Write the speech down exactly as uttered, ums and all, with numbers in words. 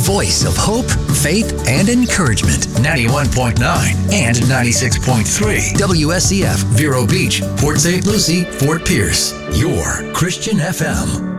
voice of hope, faith, and encouragement. ninety-one point nine and ninety-six point three W S C F, Vero Beach, Port Saint Lucie, Fort Pierce. Your Christian F M.